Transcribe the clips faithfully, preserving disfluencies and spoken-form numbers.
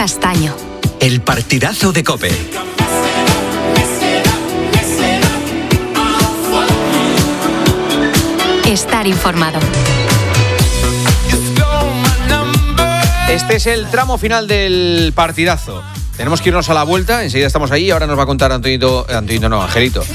Castaño. El partidazo de COPE. Estar informado. Este es el tramo final del partidazo. Tenemos que irnos a la vuelta, enseguida estamos ahí. Ahora nos va a contar Antonito, Antonito no, Angelito,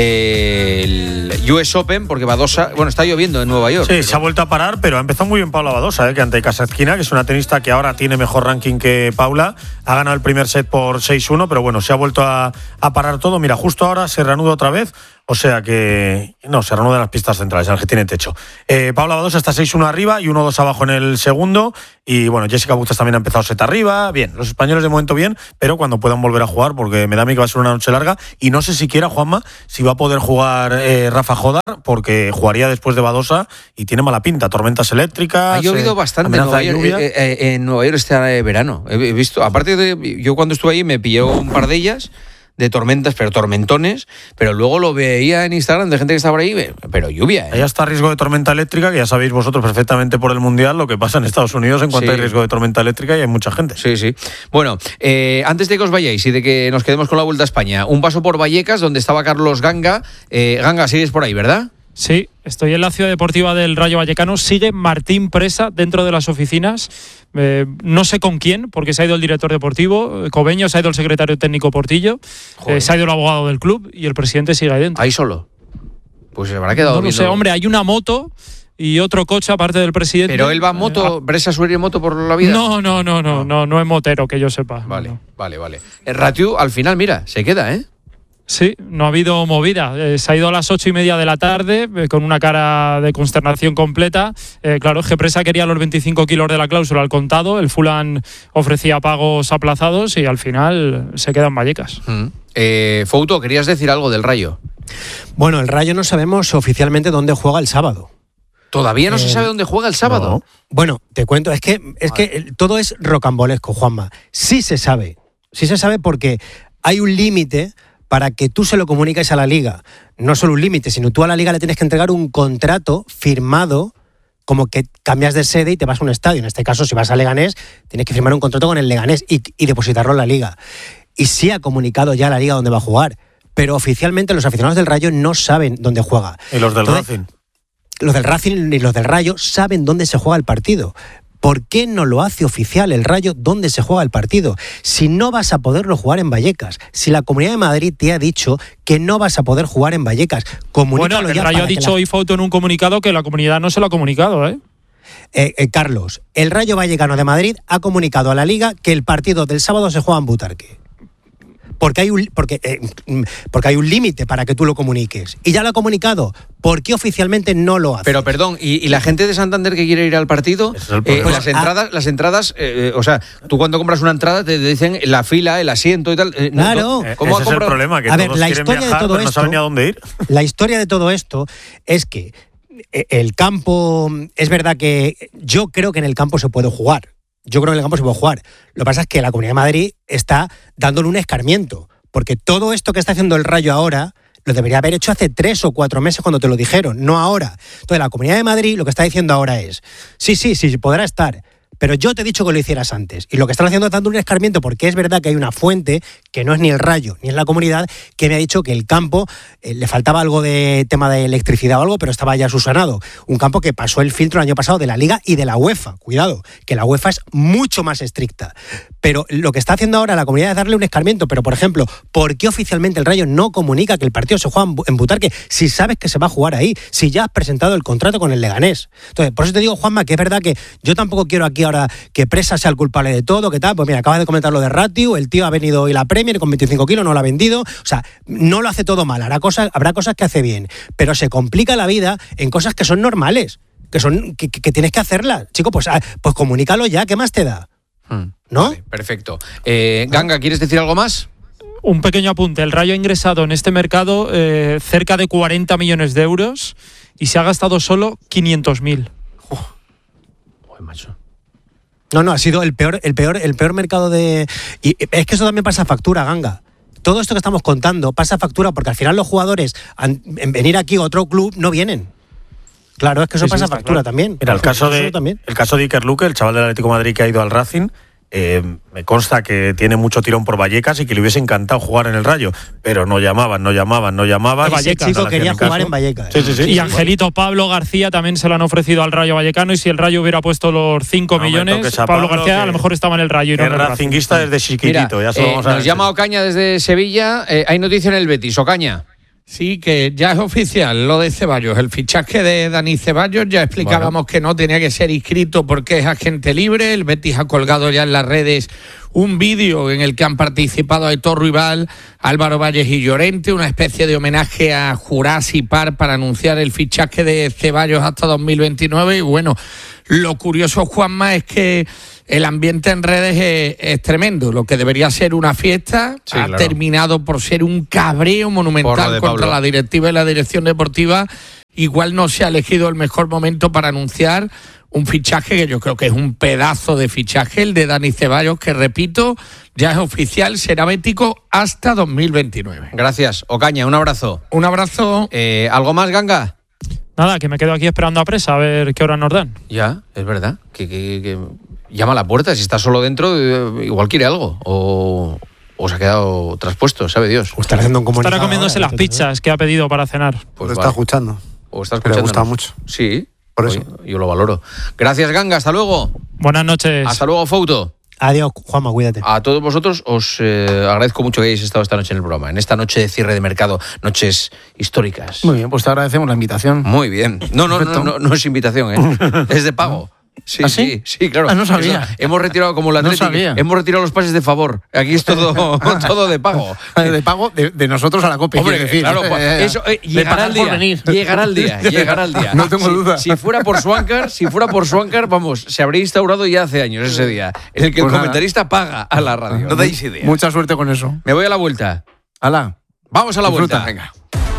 eh, el U S Open, porque Badosa, bueno, está lloviendo en Nueva York. Sí, pero... se ha vuelto a parar, pero ha empezado muy bien Paula Badosa, eh, que ante Kasatkina, que es una tenista que ahora tiene mejor ranking que Paula, ha ganado el primer set por seis uno, pero bueno, se ha vuelto a, a parar todo. Mira, justo ahora se reanuda otra vez. O sea que... No, se reanudan las pistas centrales, el que tiene techo. Eh, Paula Badosa está seis uno arriba y uno dos abajo en el segundo. Y bueno, Jessica Buctas también ha empezado set arriba. Bien, los españoles de momento bien, pero cuando puedan volver a jugar, porque me da a mí que va a ser una noche larga. Y no sé siquiera, Juanma, si va a poder jugar eh, Rafa Jodar, porque jugaría después de Badosa y tiene mala pinta. Tormentas eléctricas. Ha llovido eh, bastante en Nueva, York, eh, eh, en Nueva York este verano. He visto, aparte de... Yo cuando estuve ahí me pillé un par de ellas... de tormentas, pero tormentones, pero luego lo veía en Instagram de gente que estaba ahí, pero lluvia, ¿eh? Ahí está riesgo de tormenta eléctrica, que ya sabéis vosotros perfectamente por el Mundial lo que pasa en Estados Unidos en cuanto sí. hay riesgo de tormenta eléctrica y hay mucha gente. Sí, sí. Bueno, eh, antes de que os vayáis y de que nos quedemos con la Vuelta a España, un paso por Vallecas, donde estaba Carlos Ganga. Eh, Ganga, sigues por ahí, ¿verdad? Sí, estoy en la ciudad deportiva del Rayo Vallecano. Sigue Martín Presa dentro de las oficinas. Eh, no sé con quién, porque se ha ido el director deportivo, Cobeño, se ha ido el secretario técnico Portillo, eh, se ha ido el abogado del club y el presidente sigue ahí dentro. ¿Ahí solo? Pues se habrá quedado No lo viendo... sé, hombre, hay una moto y otro coche aparte del presidente. ¿Pero él va en moto, eh, Presa suele ir en moto por la vida? No, no, no, no, no, no, no es motero, que yo sepa. Vale, no. vale, vale. El Ratiu, al final, mira, se queda, ¿eh? Sí, no ha habido movida. Eh, se ha ido a las ocho y media de la tarde eh, con una cara de consternación completa. Eh, claro, es que Presa quería los veinticinco kilos de la cláusula al contado. El Fulham ofrecía pagos aplazados y al final se queda en Vallecas. Mm. Eh, Fouto, ¿querías decir algo del Rayo? Bueno, el Rayo no sabemos oficialmente dónde juega el sábado. ¿Todavía no eh, se sabe dónde juega el sábado? No. Bueno, te cuento, es que, es que todo es rocambolesco, Juanma. Sí se sabe. Sí se sabe porque hay un límite para que tú se lo comuniques a la Liga. No solo un límite, sino tú a la Liga le tienes que entregar un contrato firmado, como que cambias de sede y te vas a un estadio. En este caso, si vas a Leganés, tienes que firmar un contrato con el Leganés y, y depositarlo en la Liga. Y sí ha comunicado ya a la Liga dónde va a jugar, pero oficialmente los aficionados del Rayo no saben dónde juega. ¿Y los del Entonces, Racing? Los del Racing y los del Rayo saben dónde se juega el partido. ¿Por qué no lo hace oficial el Rayo dónde se juega el partido? Si no vas a poderlo jugar en Vallecas, si la Comunidad de Madrid te ha dicho que no vas a poder jugar en Vallecas, comunícalo bueno, el ya. Rayo para ha dicho la... hoy Fouto en un comunicado que la comunidad no se lo ha comunicado, ¿eh? Eh, eh, Carlos, el Rayo Vallecano de Madrid ha comunicado a la Liga que el partido del sábado se juega en Butarque. Porque hay un porque eh, porque hay un límite para que tú lo comuniques. Y ya lo ha comunicado. ¿Por qué oficialmente no lo hace? Pero perdón, ¿y, y la gente de Santander que quiere ir al partido? Es el eh, pues, las entradas, ah, las entradas eh, o sea, tú cuando compras una entrada te dicen la fila, el asiento y tal. Eh, claro. No, ¿Cómo ese es el problema, que a todos ver, la quieren historia viajar, de todo pero esto, no saben ni a dónde ir. La historia de todo esto es que el campo, es verdad que yo creo que en el campo se puede jugar. Yo creo que en el campo se puede jugar. Lo que pasa es que la Comunidad de Madrid está dándole un escarmiento. Porque todo esto que está haciendo el Rayo ahora lo debería haber hecho hace tres o cuatro meses cuando te lo dijeron, no ahora. Entonces la Comunidad de Madrid lo que está diciendo ahora es, sí, sí, sí, podrá estar, pero yo te he dicho que lo hicieras antes. Y lo que están haciendo es dando un escarmiento, porque es verdad que hay una fuente, que no es ni el Rayo ni es la comunidad, que me ha dicho que el campo eh, le faltaba algo de tema de electricidad o algo, pero estaba ya subsanado. Un campo que pasó el filtro el año pasado de la Liga y de la UEFA. Cuidado, que la UEFA es mucho más estricta. Pero lo que está haciendo ahora la comunidad es darle un escarmiento. Pero, por ejemplo, ¿por qué oficialmente el Rayo no comunica que el partido se juega en Butarque si sabes que se va a jugar ahí? Si ya has presentado el contrato con el Leganés. Entonces, por eso te digo, Juanma, que es verdad que yo tampoco quiero aquí ahora que Presa sea el culpable de todo, que tal. Pues mira, acabas de comentar lo de Ratiu, el tío ha venido hoy la Premier con veinticinco kilos, no lo ha vendido. O sea, no lo hace todo mal. Habrá cosas, habrá cosas que hace bien. Pero se complica la vida en cosas que son normales, que son que, que, que tienes que hacerlas. Chico, pues, pues comunícalo ya, ¿qué más te da? ¿No? Vale, perfecto. Eh, Ganga, ¿quieres decir algo más? Un pequeño apunte. El Rayo ha ingresado en este mercado eh, cerca de cuarenta millones de euros y se ha gastado solo quinientos mil. Uh, Uy, macho. No, no, ha sido el peor, el peor, el peor mercado de... Y es que eso también pasa factura, Ganga. Todo esto que estamos contando pasa factura porque al final los jugadores en venir aquí a otro club no vienen. Claro, es que eso sí, pasa sí, factura claro. también. Mira, el caso, de, el caso de Iker Luque, el chaval del Atlético de Madrid que ha ido al Racing, Eh, me consta que tiene mucho tirón por Vallecas y que le hubiese encantado jugar en el Rayo, pero no llamaban, no llamaban, no llamaban. Ese chico quería jugar en Vallecas. Sí, sí, sí. Y Angelito Pablo García también se lo han ofrecido al Rayo Vallecano, y si el Rayo hubiera puesto los cinco No, millones, a Pablo, Pablo García que, a lo mejor estaba en el Rayo y no en el Racing. racinguista desde chiquitito. Mira, ya se lo eh, vamos a nos decir. llama Ocaña desde Sevilla. Eh, hay noticia en el Betis. Ocaña. Sí, que ya es oficial lo de Ceballos. El fichaje de Dani Ceballos, ya explicábamos bueno. que no tenía que ser inscrito porque es agente libre. El Betis ha colgado ya en las redes un vídeo en el que han participado Aitor Ruibal, Álvaro Valles y Llorente, una especie de homenaje a Jurás y Par para anunciar el fichaje de Ceballos hasta dos mil veintinueve. Y bueno, lo curioso, Juanma, es que el ambiente en redes es, es tremendo. Lo que debería ser una fiesta sí, ha claro. terminado por ser un cabreo monumental contra la directiva y la dirección deportiva. Igual no se ha elegido el mejor momento para anunciar un fichaje que yo creo que es un pedazo de fichaje, el de Dani Ceballos, que repito, ya es oficial, será bético hasta dos mil veintinueve. Gracias, Ocaña, un abrazo. Un abrazo. Eh, ¿Algo más, Ganga? Nada, que me quedo aquí esperando a presa a ver qué hora nos dan. Ya, es verdad, que... que, que... llama a la puerta, si está solo dentro, igual quiere algo. O, o se ha quedado traspuesto, sabe Dios. O estará haciendo un comunicado. Estará comiéndose ahora, las pizzas que ha pedido para cenar. Pues lo está escuchando. O está escuchando. Le gusta mucho. Sí, por eso. Oye, yo lo valoro. Gracias, Ganga, hasta luego. Buenas noches. Hasta luego, Fouto. Adiós, Juanma, cuídate. A todos vosotros os eh, agradezco mucho que hayáis estado esta noche en el programa, en esta noche de cierre de mercado, noches históricas. Muy bien, pues te agradecemos la invitación. Muy bien. No, no, no, no, no es invitación, ¿eh? Es de pago. Sí, ¿Ah, sí? sí, sí, claro. Ah, no sabía. Eso, hemos retirado como la Atlético, no sabía. hemos retirado los pases de favor. Aquí es todo, todo de pago. De pago de, de nosotros a la COPE. Hombre, decir. claro, eh, eso eh, llegará al día. Llegará al día, llegará al día. No tengo si, duda. Si fuera por Swankar, si fuera por Swankar, vamos, se habría instaurado ya hace años ese día, en el que pues el comentarista nada. paga a la radio. No dais idea. Mucha suerte con eso. Me voy a la vuelta. Hala. Vamos a la Disfruta. vuelta. Venga.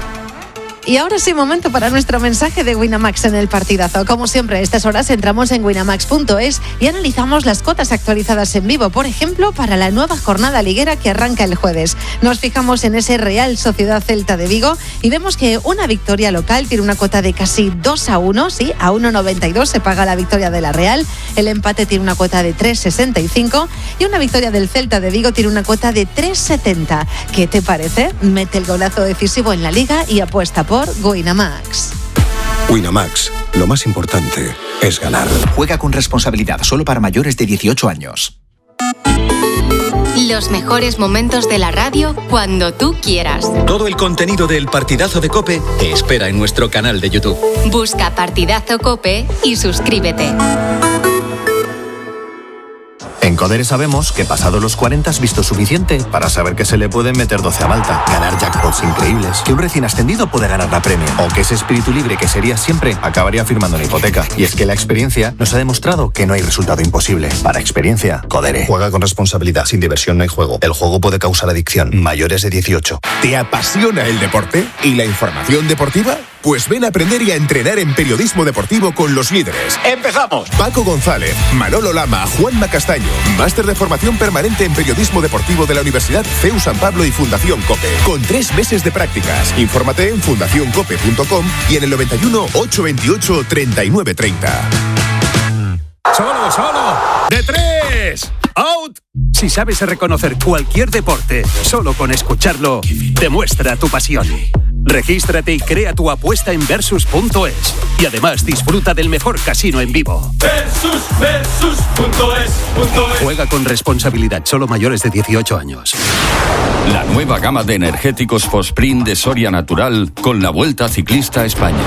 Y ahora sí, momento para nuestro mensaje de Winamax en el partidazo. Como siempre, a estas horas entramos en winamax punto es y analizamos las cotas actualizadas en vivo, por ejemplo, para la nueva jornada liguera que arranca el jueves. Nos fijamos en ese Real Sociedad Celta de Vigo y vemos que una victoria local tiene una cota de casi dos a uno, sí, a uno noventa y dos se paga la victoria de la Real, el empate tiene una cuota de tres sesenta y cinco y una victoria del Celta de Vigo tiene una cuota de tres setenta. ¿Qué te parece? Mete el golazo decisivo en la Liga y apuesta por Winamax. Winamax, lo más importante es ganar. Juega con responsabilidad, solo para mayores de dieciocho años. Los mejores momentos de la radio cuando tú quieras. Todo el contenido del Partidazo de COPE te espera en nuestro canal de YouTube. Busca Partidazo COPE y suscríbete. En Codere sabemos que pasado los cuarenta has visto suficiente para saber que se le pueden meter doce a Malta, ganar jackpots increíbles, que un recién ascendido puede ganar la Premier, o que ese espíritu libre que sería siempre acabaría firmando una hipoteca. Y es que la experiencia nos ha demostrado que no hay resultado imposible. Para experiencia, Codere. Juega con responsabilidad, sin diversión no hay juego. El juego puede causar adicción. Mayores de dieciocho. ¿Te apasiona el deporte y la información deportiva? Pues ven a aprender y a entrenar en periodismo deportivo con los líderes. ¡Empezamos! Paco González, Manolo Lama, Juanma Castaño. Máster de formación permanente en periodismo deportivo de la Universidad C E U San Pablo y Fundación COPE. Con tres meses de prácticas. Infórmate en fundación cope punto com y en el noventa y uno, ochocientos veintiocho, treinta y nueve treinta. ¡Solo, solo! ¡De tres! ¡Out! Si sabes reconocer cualquier deporte, solo con escucharlo, demuestra tu pasión. Regístrate y crea tu apuesta en versus punto es. Y además disfruta del mejor casino en vivo. Versus, versus punto es, punto es. Juega con responsabilidad, solo mayores de dieciocho años. La nueva gama de energéticos Fosprint de Soria Natural con la Vuelta Ciclista a España.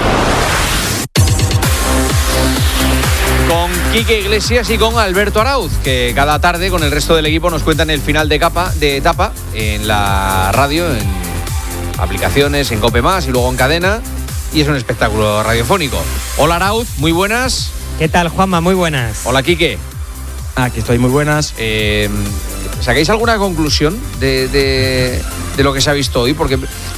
Con Quique Iglesias y con Alberto Arauz, que cada tarde con el resto del equipo nos cuentan el final de, capa, de etapa en la radio, en aplicaciones, en COPE Más y luego en cadena, y es un espectáculo radiofónico. Hola Arauz, muy buenas. ¿Qué tal, Juanma? Muy buenas. Hola Quique. Aquí estoy, muy buenas. Eh, ¿Sacáis alguna conclusión de, de, de lo que se ha visto hoy? Porque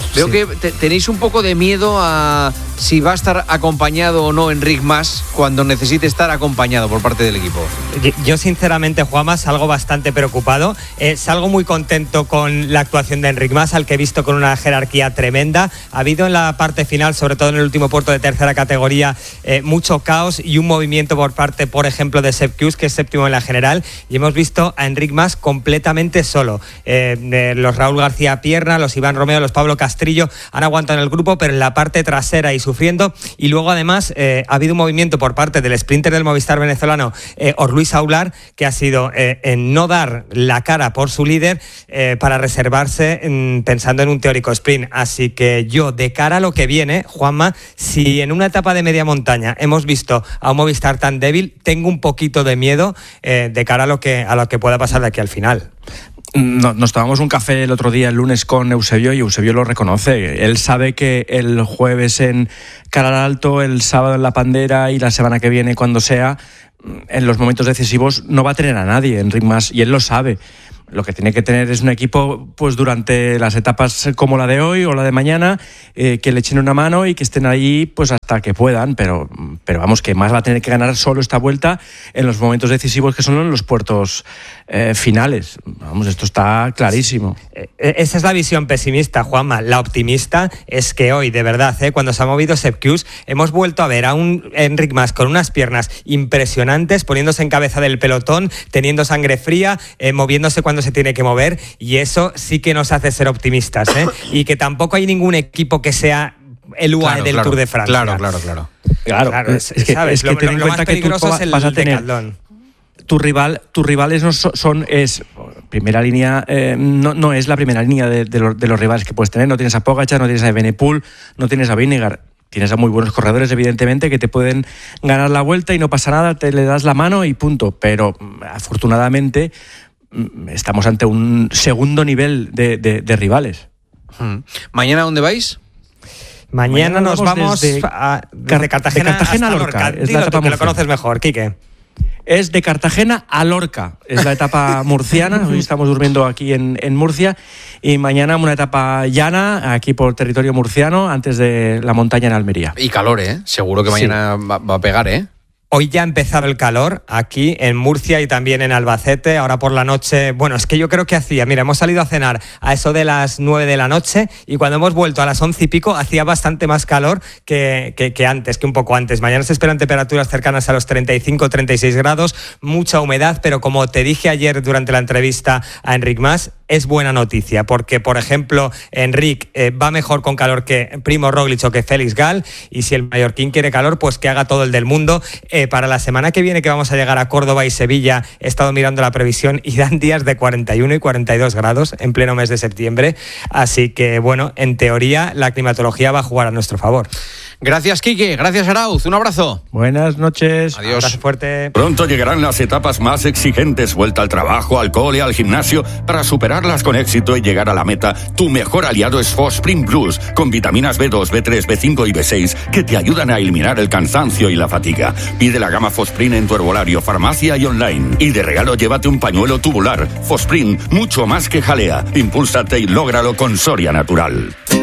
Veo Sí. que te- tenéis un poco de miedo a si va a estar acompañado o no Enric Mas cuando necesite estar acompañado por parte del equipo. Yo, yo, sinceramente, Juanma, salgo bastante preocupado. Eh, salgo muy contento con la actuación de Enric Mas, al que he visto con una jerarquía tremenda. Ha habido en la parte final, sobre todo en el último puerto de tercera categoría, eh, mucho caos y un movimiento por parte, por ejemplo, de Sepp Kuss, que es séptimo en la general, y hemos visto a Enric Mas completamente solo. Eh, eh, los Raúl García Pierna, los Iván Romeo, los Pablo Castrillo han aguantado en el grupo, pero en la parte trasera y sufriendo. Y luego, además, eh, ha habido un movimiento por parte del sprinter del Movistar venezolano, eh, Orluis Aular, que ha sido eh, en no dar la cara por su líder eh, para reservarse mm, pensando en un teórico sprint. Así que yo, de cara a lo que viene, Juanma, si en una etapa de media montaña hemos visto a un Movistar tan débil, tengo un poquito de miedo eh, de cara a lo que, a lo que pueda pasar de aquí al final. No, nos tomamos un café el otro día, el lunes, con Eusebio, y Eusebio lo reconoce. Él sabe que el jueves en Calar Alto, el sábado en La Pandera y la semana que viene, cuando sea, en los momentos decisivos no va a tener a nadie, Enric Mas, y él lo sabe. Lo que tiene que tener es un equipo, pues durante las etapas como la de hoy o la de mañana, eh, que le echen una mano y que estén ahí pues hasta que puedan, pero, pero vamos, que Mas va a tener que ganar solo esta vuelta en los momentos decisivos, que son en los puertos eh, finales. Vamos, esto está clarísimo. Esa es la visión pesimista, Juanma. La optimista es que hoy, de verdad, ¿eh? cuando se ha movido Sepp Kuss, hemos vuelto a ver a un Enric Mas con unas piernas impresionantes, poniéndose en cabeza del pelotón, teniendo sangre fría, eh, moviéndose cuando se tiene que mover, y eso sí que nos hace ser optimistas, ¿eh? Y que tampoco hay ningún equipo que sea el U A E Claro, del claro, Tour de Francia. Claro, claro, claro. Claro, Claro, es, es que, ¿sabes? es que Lo- ten lo- en lo cuenta más que tú peligroso va- es el vas a tener Decathlon. tu rival, tus rivales no son, son es primera línea, eh, no, no es la primera línea de, de, los, de los rivales que puedes tener. No tienes a Pogačar, no tienes a Evenepoel, no tienes a Vingegaard. Tienes a muy buenos corredores, evidentemente, que te pueden ganar la vuelta y no pasa nada, te le das la mano y punto. Pero afortunadamente estamos ante un segundo nivel de, de, de rivales. Hmm. ¿Mañana dónde vais? Mañana, Mañana nos vamos vamos desde a, desde Car- Cartagena, de Cartagena hasta a Lorca. Lorca. Es Dilo la tú, etapa que lo murciana. conoces mejor, Quique. Es de Cartagena a Lorca, es la etapa murciana. Hoy estamos durmiendo aquí en, en Murcia, y mañana una etapa llana aquí por territorio murciano, antes de la montaña en Almería. Y calor, ¿eh? Seguro que mañana sí. va, va a pegar, ¿eh? Hoy ya ha empezado el calor aquí en Murcia y también en Albacete. Ahora por la noche, bueno, es que yo creo que hacía, mira, hemos salido a cenar a eso de las nueve de la noche, y cuando hemos vuelto a las once y pico hacía bastante más calor que, que, que antes, que un poco antes. Mañana se esperan temperaturas cercanas a los treinta y cinco, treinta y seis grados, mucha humedad, pero como te dije ayer durante la entrevista a Enric Mas, es buena noticia, porque, por ejemplo, Enric eh, va mejor con calor que Primo Roglic o que Félix Gal, y si el mallorquín quiere calor, pues que haga todo el del mundo. Eh, para la semana que viene, que vamos a llegar a Córdoba y Sevilla, he estado mirando la previsión y dan días de cuarenta y uno y cuarenta y dos grados en pleno mes de septiembre, así que, bueno, en teoría la climatología va a jugar a nuestro favor. Gracias, Quique. Gracias, Arauz. Un abrazo. Buenas noches. Adiós. Abrazo fuerte. Pronto llegarán las etapas más exigentes, vuelta al trabajo, al cole, al gimnasio, para superarlas con éxito y llegar a la meta. Tu mejor aliado es Fosprint Plus, con vitaminas B dos, B tres, B cinco y B seis, que te ayudan a eliminar el cansancio y la fatiga. Pide la gama Fosprint en tu herbolario, farmacia y online. Y de regalo llévate un pañuelo tubular. Fosprint, mucho más que jalea. Impúlsate y lógralo con Soria Natural.